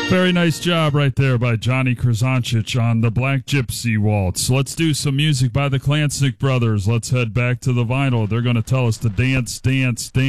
Very nice job right there by Johnny Krzancic on the Black Gypsy Waltz. Let's do some music by the Klansnick Brothers. Let's head back to the vinyl. They're going to tell us to dance, dance, dance.